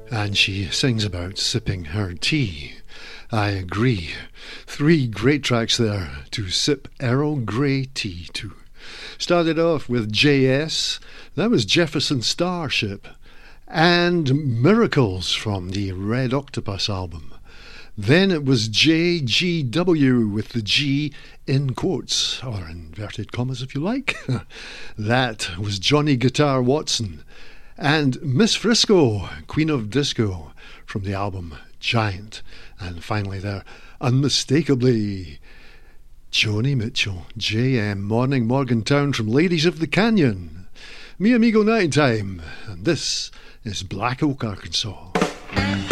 And she sings about sipping her tea. I agree. 3 great tracks there to sip Earl Grey tea to. Started off with JS, that was Jefferson Starship, and Miracles from the Red Octopus album. Then it was JGW with the G in quotes, or inverted commas if you like. That was Johnny Guitar Watson. And Miss Frisco, Queen of Disco, from the album Giant. And finally there, unmistakably, Joni Mitchell, JM, Morning Morgantown from Ladies of the Canyon. Mi amigo nighttime, and this is Black Oak, Arkansas.